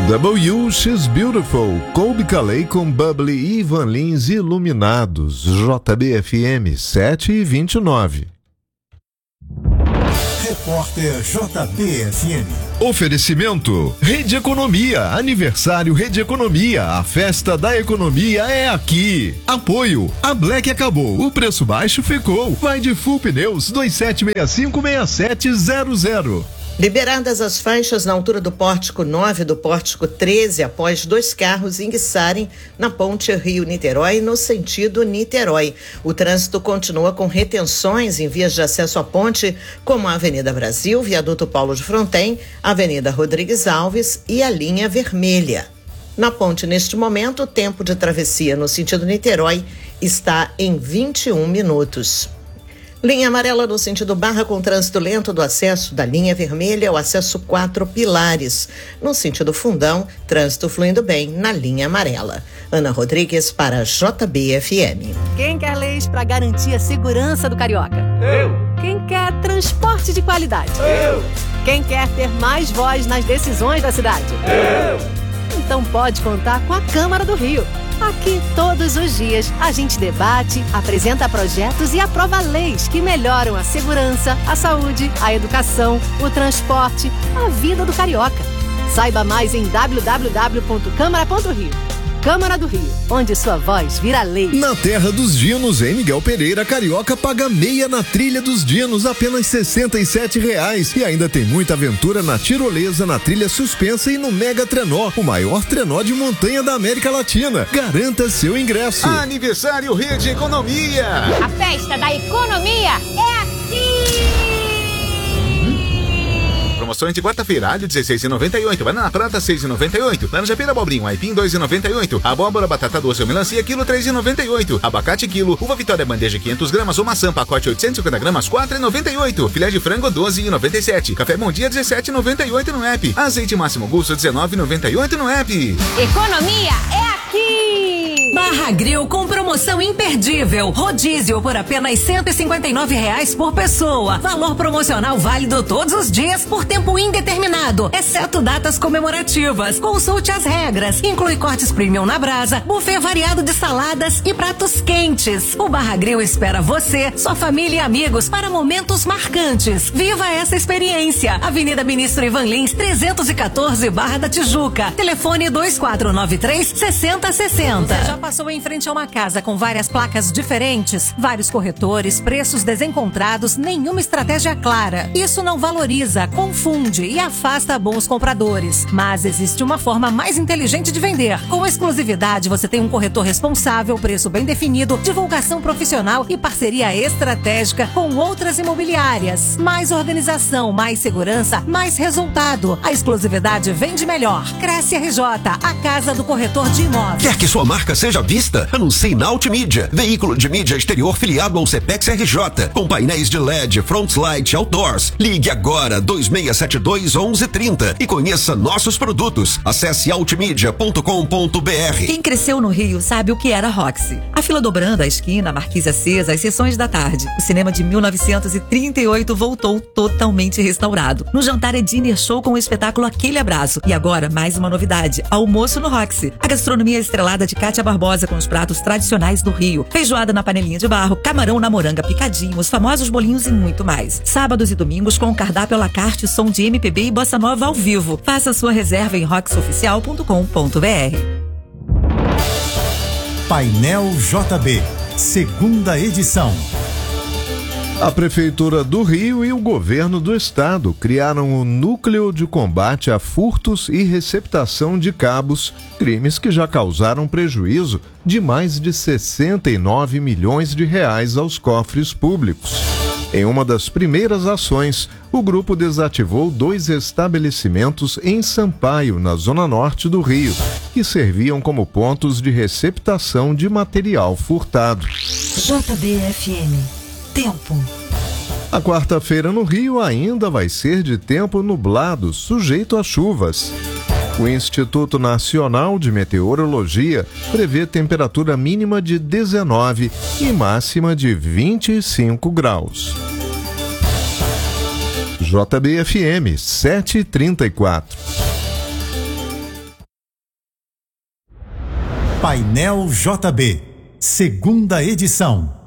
W, She's Beautiful, Colbie Caillat com Bubbly e Ivan Lins Iluminados, JBFM 7h29. Repórter JBFM. Oferecimento Rede Economia, aniversário Rede Economia, a festa da economia é aqui. Apoio, a Black acabou, o preço baixo ficou. Vai de Full Pneus 27656700. Liberadas as faixas na altura do pórtico 9 e do pórtico 13 após 2 carros enguiçarem na ponte Rio-Niterói no sentido Niterói. O trânsito continua com retenções em vias de acesso à ponte, como a Avenida Brasil, Viaduto Paulo de Fronten, Avenida Rodrigues Alves e a linha vermelha. Na ponte, neste momento, o tempo de travessia no sentido Niterói está em 21 minutos. Linha amarela no sentido Barra com trânsito lento do acesso da linha vermelha ao acesso 4 Pilares. No sentido Fundão, trânsito fluindo bem na linha amarela. Ana Rodrigues para JBFM. Quem quer leis para garantir a segurança do carioca? Eu. Quem quer transporte de qualidade? Eu. Quem quer ter mais voz nas decisões da cidade? Eu. Então pode contar com a Câmara do Rio. Aqui, todos os dias, a gente debate, apresenta projetos e aprova leis que melhoram a segurança, a saúde, a educação, o transporte, a vida do carioca. Saiba mais em www.câmara.rio. Câmara do Rio, onde sua voz vira lei. Na Terra dos Dinos, em Miguel Pereira, carioca paga meia na Trilha dos Dinos, apenas R$ 67,00. E ainda tem muita aventura na tirolesa, na trilha suspensa e no Mega Trenó, o maior trenó de montanha da América Latina. Garanta seu ingresso. Aniversário Rede Economia. A festa da economia é aqui! Promoções de quarta-feira, alho 16,98, banana prata 6,98, laranja pera abobrinho, aipim 2,98, abóbora batata doce ou melancia quilo 3,98, abacate quilo, uva Vitória bandeja 500 gramas ou maçã pacote 850 gramas 4,98, filé de frango 12,97, café Bom Dia 17,98 no app, azeite Máximo Gusto 19,98 no app. Economia é aqui! Barra Grill com promoção imperdível. Rodízio por apenas R$ 159,00 por pessoa. Valor promocional válido todos os dias por tempo indeterminado, exceto datas comemorativas. Consulte as regras. Inclui cortes premium na brasa, buffet variado de saladas e pratos quentes. O Barra Grill espera você, sua família e amigos para momentos marcantes. Viva essa experiência. Avenida Ministro Ivan Lins, 314, Barra da Tijuca. Telefone 2493-6060. Já passou em frente a uma casa com várias placas diferentes, vários corretores, preços desencontrados, nenhuma estratégia clara. Isso não valoriza, confunde e afasta bons compradores. Mas existe uma forma mais inteligente de vender. Com exclusividade, você tem um corretor responsável, preço bem definido, divulgação profissional e parceria estratégica com outras imobiliárias. Mais organização, mais segurança, mais resultado. A exclusividade vende melhor. Cresce RJ, a casa do corretor de imóveis. Quer que sua marca seja vista? Anuncie na Ultimídia, veículo de mídia exterior filiado ao Cepex RJ, com painéis de LED, front light, outdoors. Ligue agora 2672-1130 e conheça nossos produtos. Acesse ultimídia.com.br. Quem cresceu no Rio sabe o que era Roxy. A fila dobrando, a esquina, a marquise acesa, as sessões da tarde. O cinema de 1938 voltou totalmente restaurado. No jantar é dinner show com o espetáculo Aquele Abraço. E agora, mais uma novidade, almoço no Roxy. A gastronomia estrelada de Cátia Barbosa com os pratos tradicionais do Rio. Feijoada na panelinha de barro, camarão na moranga picadinho, os famosos bolinhos e muito mais. Sábados e domingos com cardápio à la carte, som de MPB e bossa nova ao vivo. Faça sua reserva em roxoficial.com.br. Painel JB, segunda edição. A Prefeitura do Rio e o Governo do Estado criaram o Núcleo de Combate a Furtos e Receptação de Cabos, crimes que já causaram prejuízo de mais de 69 milhões de reais aos cofres públicos. Em uma das primeiras ações, o grupo desativou 2 estabelecimentos em Sampaio, na zona norte do Rio, que serviam como pontos de receptação de material furtado. JBFM. Tempo. A quarta-feira no Rio ainda vai ser de tempo nublado, sujeito a chuvas. O Instituto Nacional de Meteorologia prevê temperatura mínima de 19 e máxima de 25 graus. JBFM 7h34. Painel JB, segunda edição.